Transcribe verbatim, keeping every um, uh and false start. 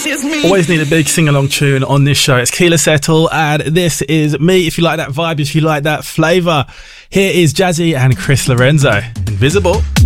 Always need a big sing-along tune on this show. It's Keela Settle, and this is me. If you like that vibe, if you like that flavour, here is Jazzy and Chris Lorenzo. Invisible.